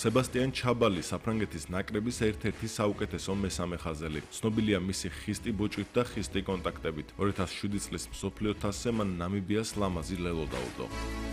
სებასტიან ჩაბალი საფრანგეთის ნაკრების ერთ-ერთი საუკეთესო მესამე ხაზელი. ცნობილია მისი ხისტი ბუჭით და ხისტი კონტაქტებით. 2007 წლის მსოფლიო თასზე მან ნამიბიას ლამაზი ლელო დაუდო.